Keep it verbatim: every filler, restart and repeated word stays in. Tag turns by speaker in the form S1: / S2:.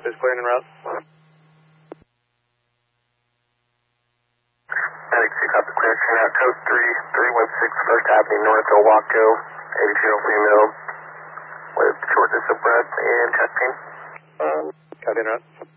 S1: is clearing en route.
S2: Attic six, copy clear, turn out code three three one six First Avenue North, Owaco, eighty-two female with shortness of breath and chest pain.
S1: Um, copy en route.